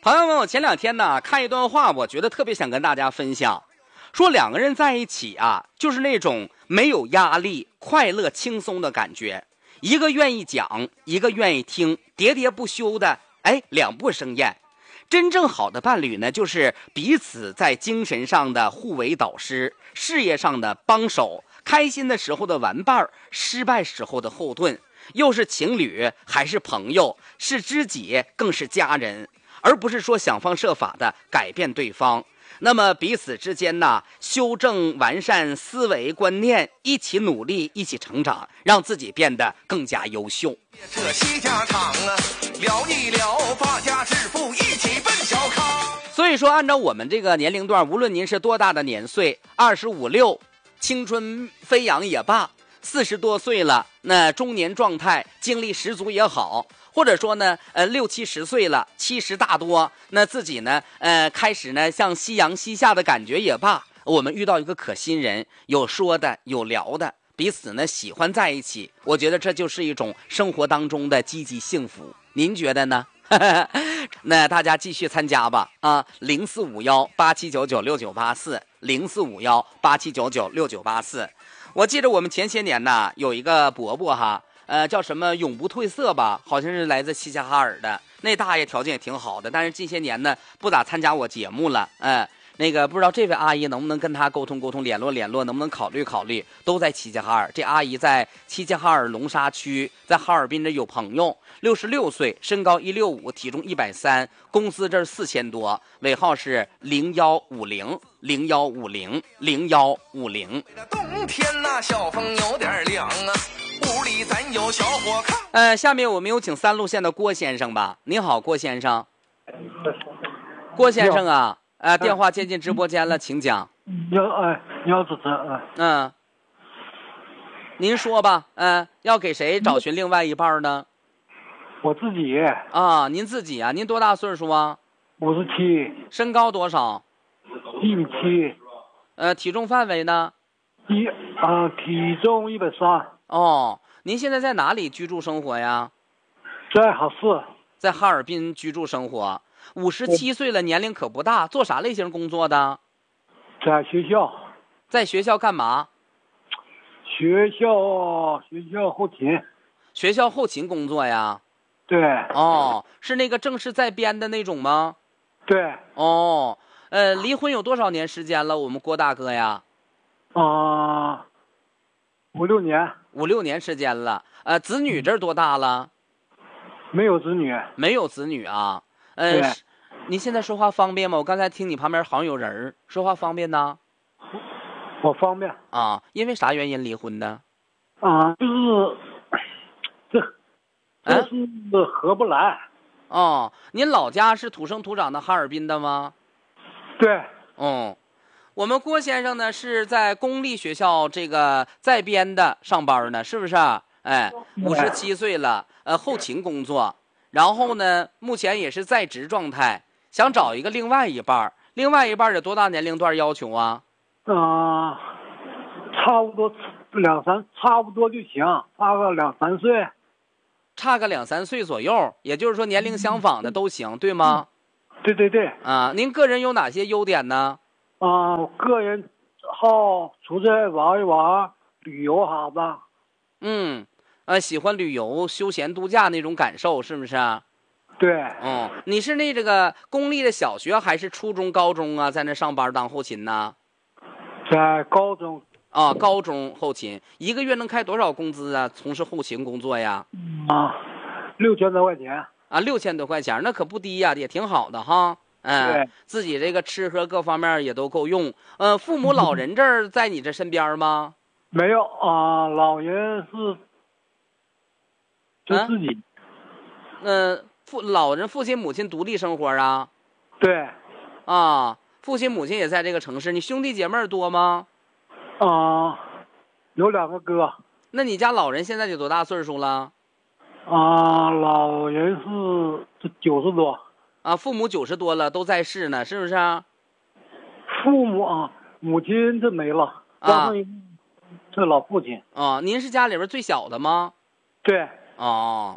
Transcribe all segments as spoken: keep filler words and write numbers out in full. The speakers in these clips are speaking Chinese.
朋友们，我前两天呢看一段话，我觉得特别想跟大家分享。说两个人在一起啊，就是那种没有压力、快乐、轻松的感觉。一个愿意讲，一个愿意听，喋喋不休的，哎，两不生厌。真正好的伴侣呢，就是彼此在精神上的互为导师，事业上的帮手，开心的时候的玩伴，失败时候的后盾。又是情侣，还是朋友，是知己，更是家人，而不是说想方设法的改变对方。那么彼此之间呢，修正完善思维观念，一起努力，一起成长，让自己变得更加优秀。 这西家场啊，聊一聊发家致富，一起奔小康。 所以说，按照我们这个年龄段，无论您是多大的年岁，二十五六，青春飞扬也罢，四十多岁了，那中年状态，精力十足也好。或者说呢，呃，六七十岁了，七十大多，那自己呢，呃，开始呢，像夕阳西下的感觉也罢，我们遇到一个可心人，有说的，有聊的，彼此呢喜欢在一起，我觉得这就是一种生活当中的积极幸福。您觉得呢？那大家继续参加吧啊，零四五幺八七九九六九八四，零四五幺八七九九六九八四。我记得我们前些年呢，有一个伯伯哈。呃，叫什么永不褪色吧，好像是来自齐齐哈尔的。那大爷条件也挺好的，但是近些年呢不咋参加我节目了。嗯、呃，那个不知道这位阿姨能不能跟他沟通沟通，联络联络，能不能考虑考虑？都在齐齐哈尔，这阿姨在齐齐哈尔龙沙区，在哈尔滨这有朋友，六十六岁，身高一六五，体重一百三，工资这是四千多，尾号是零幺五零零幺五零零幺五零。 冬天呐、啊，小风有点凉啊。屋里咱有小火炕。 呃，下面我们有请三路线的郭先生吧。你好，郭先生。郭先生啊，呃，电话接进直播间了，请讲。 你好，哎，你好，主持人。 嗯，您说吧，嗯、呃，要给谁找寻另外一半呢？ 我自己。 啊，您自己啊？您多大岁数啊？ 五十七。 身高多少？ 一米七。 呃，体重范围呢？ 一啊、呃，体重一百三。 哦，您现在在哪里居住生活呀？ 在哈市， 在哈尔滨居住生活。五十七岁了，年龄可不大，做啥类型工作的？ 在学校。 在学校干嘛？ 学校学校后勤。 学校后勤工作呀？ 对。 哦，是那个正式在编的那种吗？ 对。 哦，呃，离婚有多少年时间了？我们郭大哥呀？ 啊、呃。五六年， 五六年时间了。呃，子女这儿多大了？ 没有子女。 没有子女啊。呃，您现在说话方便吗？我刚才听你旁边好像有人，说话方便呢？ 我方便。 啊，因为啥原因离婚的？ 啊，就是这，这是合不来。 哦，您老家是土生土长的哈尔滨的吗？ 对。 嗯。我们郭先生呢是在公立学校这个在编的上班呢，是不是？哎，五十七岁了，呃，后勤工作，然后呢，目前也是在职状态，想找一个另外一半，另外一半有多大年龄段要求啊？ 啊、呃，差不多两三，差不多就行，差个两三岁， 差个两三岁左右，也就是说年龄相仿的都行，对吗？ 对对对。 啊，您个人有哪些优点呢？ 啊、呃，我个人好出去玩一玩，旅游啥的。 嗯，呃，喜欢旅游、休闲度假那种感受，是不是啊？ 对。 哦，你是那这个公立的小学还是初中、高中啊？在那上班当后勤呢？ 在高中。 啊，高中后勤，一个月能开多少工资啊？从事后勤工作呀？ 啊，六千多块钱。 啊，六千多块钱，那可不低呀，也挺好的哈。嗯，自己这个吃喝各方面也都够用。呃，父母老人这儿在你这身边吗？ 没有啊、呃，老人是就自己。 嗯、啊呃，父老人父亲母亲独立生活啊？ 对。 啊，父亲母亲也在这个城市。你兄弟姐妹多吗？ 啊、呃，有两个哥。 那你家老人现在有多大岁数了？ 啊、呃，老人是九十多。 啊，父母九十多了，都在世呢，是不是啊？ 父母啊，母亲这没了， 啊， 这老父亲。 啊，您是家里边最小的吗？ 对。 哦，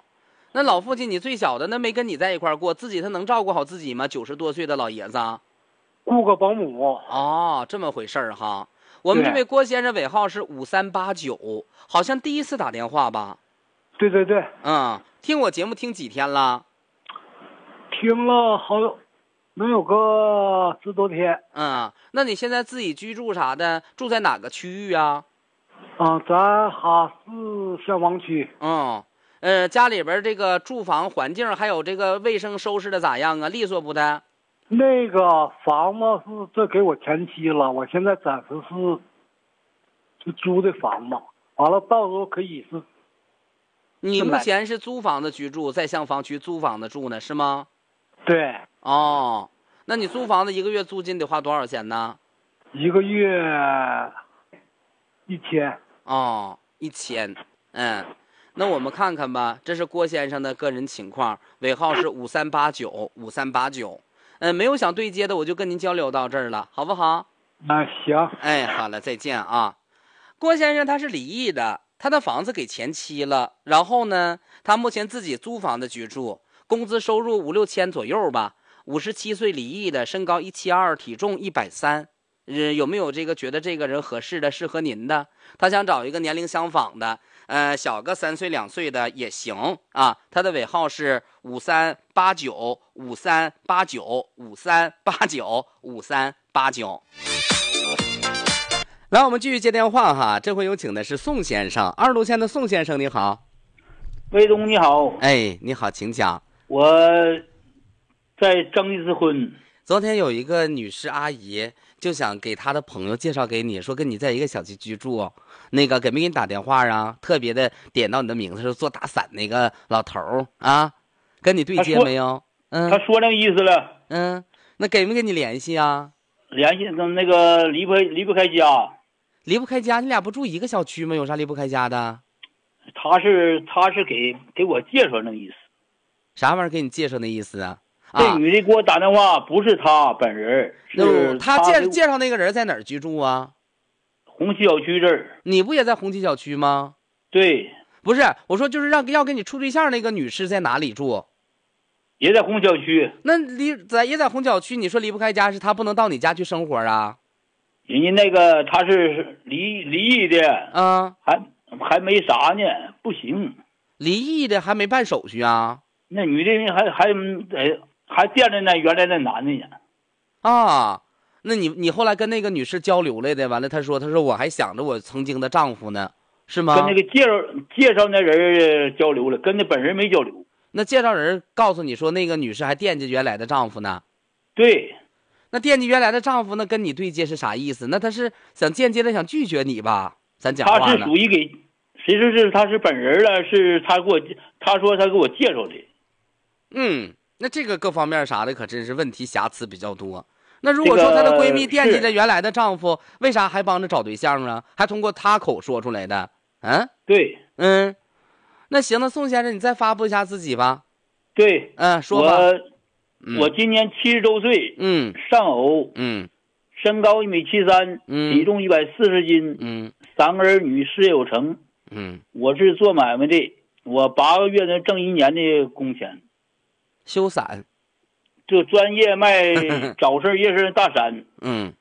那老父亲你最小的，那没跟你在一块儿过，自己他能照顾好自己吗？九十多岁的老爷子。 雇个保姆。 哦，这么回事儿哈。我们这位郭先生尾号是五三八九，好像第一次打电话吧？ 对对对。 嗯，听我节目听几天了？ 听了好，能有个十多天。 嗯，那你现在自己居住啥的，住在哪个区域啊？ 啊，在哈市消防区。 嗯，呃，家里边这个住房环境还有这个卫生收拾的咋样啊？利索不的？ 那个房子是这给我前妻了，我现在暂时是是租的房子，完了到时候可以是。 你目前是租房子居住，在向房区租房子住呢，是吗？ 对。 哦，那你租房子一个月租金得花多少钱呢？ 一个月一千。 哦，一千。嗯，那我们看看吧，这是郭先生的个人情况，尾号是五三八九五三八九。嗯，没有想对接的，我就跟您交流到这儿了，好不好？ 啊，行。 哎，好了，再见啊。郭先生他是离异的，他的房子给前妻了，然后呢，他目前自己租房子居住，工资收入五六千左右吧。五十七岁离异的，身高一七二，体重一百三。呃，有没有这个觉得这个人合适的，适合您的？他想找一个年龄相仿的，呃，小个三岁两岁的也行啊。他的尾号是五三八九五三八九五三八九五三八九。来，我们继续接电话哈。这回有请的是宋先生，二路线的宋先生，你好。 魏东你好。 哎，你好，请讲。 我在征一次婚。 昨天有一个女士阿姨就想给她的朋友介绍给你，说跟你在一个小区居住，那个给没给你打电话啊？特别的点到你的名字是做打伞那个老头儿啊，跟你对接没有？嗯， 他说那个意思了。 嗯，那给没给你联系啊？ 联系跟那个离不离不开家。 离不开家，你俩不住一个小区吗？有啥离不开家的？ 他是他是给给我介绍那个意思。 啥玩意儿给你介绍那意思啊？ 这女的给我打电话，不是他本人，是他介介绍那个人在哪儿居住啊？ 红旗小区这儿。 你不也在红旗小区吗？ 对。 不是，我说就是让要跟你处对象那个女士在哪里住？ 也在红小区。 那离在也在红小区，你说离不开家，是她不能到你家去生活啊？ 人家那个他是离离异的， 啊， 还还没啥呢，不行。 离异的还没办手续啊？ 那女的还还哎还惦着那原来那男的呢。 啊，那你你后来跟那个女士交流来的，完了她说她说我还想着我曾经的丈夫呢，是吗？ 跟那个介绍介绍那人交流了，跟那本人没交流。 那介绍人告诉你说那个女士还惦记原来的丈夫呢？ 对。 那惦记原来的丈夫，那跟你对接是啥意思？那他是想间接的想拒绝你吧？咱讲话呢。 他是属于给谁说是他是本人了？是他给我他说他给我介绍的。 嗯，那这个各方面啥的可真是问题瑕疵比较多。那如果说她的闺蜜惦记着原来的丈夫，这个、为啥还帮着找对象啊？还通过她口说出来的？嗯， 对， 嗯，那行，那宋先生你再发布一下自己吧。 对， 嗯，说吧。 我、嗯、我今年七十周岁， 嗯， 丧偶， 嗯， 身高一米七三， 嗯， 体重一百四十斤， 嗯， 三个儿女，事业有成， 嗯， 我是做买卖的，我八个月能挣一年的工钱。 修伞， 就专业卖早市夜市大伞。 嗯，